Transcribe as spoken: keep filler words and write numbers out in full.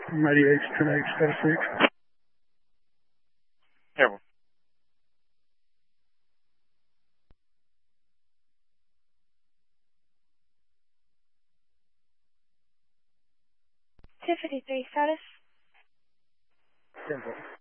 ninety-eight, ten eight, status six. Yeah. two fifty-three, status. ten four.